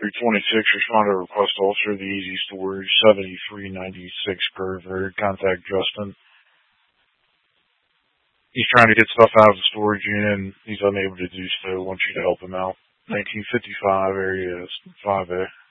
326, respond to request ulcer, the easy storage, 7396 Grover. Contact Justin. He's trying to get stuff out of the storage unit and he's unable to do so. Wants you to help him out. 1955 area 5A.